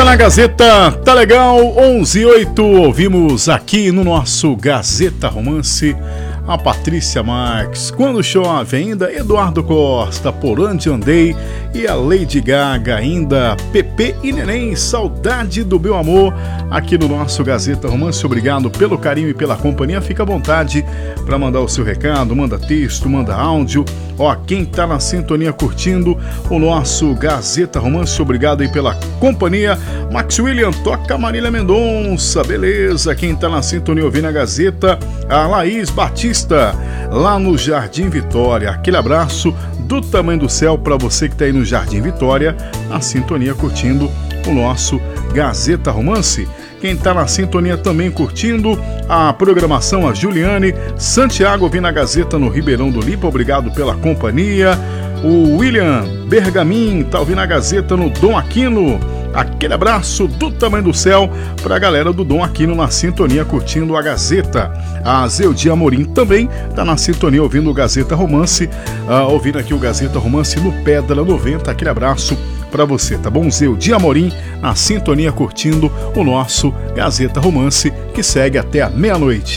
Tá na Gazeta, tá legal, 11:08, ouvimos aqui no nosso Gazeta Romance a Patrícia Marques, Quando Chove ainda, Eduardo Costa, Por Onde Andei e a Lady Gaga ainda, Pepe e Neném, Saudade do Meu Amor, aqui no nosso Gazeta Romance. Obrigado pelo carinho e pela companhia, fica à vontade para mandar o seu recado, manda texto, manda áudio. Ó, quem tá na sintonia curtindo o nosso Gazeta Romance, obrigado aí pela companhia. Max William, toca Marília Mendonça, beleza. Quem tá na sintonia ouvindo a Gazeta, a Laís Batista, lá no Jardim Vitória. Aquele abraço do tamanho do céu para você que tá aí no Jardim Vitória, na sintonia curtindo o nosso Gazeta Romance. Quem tá na sintonia também curtindo a programação, a Juliane Santiago, ouvindo a Gazeta no Ribeirão do Lipa, obrigado pela companhia. O William Bergamin tá ouvindo a Gazeta no Dom Aquino. Aquele abraço do tamanho do céu pra galera do Dom Aquino na sintonia curtindo a Gazeta. A Zeudia Amorim também tá na sintonia ouvindo o Gazeta Romance, ouvindo aqui o Gazeta Romance no Pedra 90. Aquele abraço pra você, tá bom? Zeudia Amorim na sintonia curtindo o nosso Gazeta Romance, que segue até a meia-noite.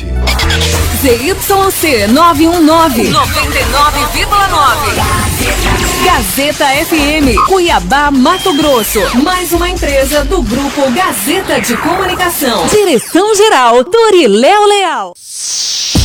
ZYC 919, 99,9. Gazeta FM, Cuiabá, Mato Grosso. Mais uma empresa do Grupo Gazeta de Comunicação. Direção-geral, Doriléo Leal.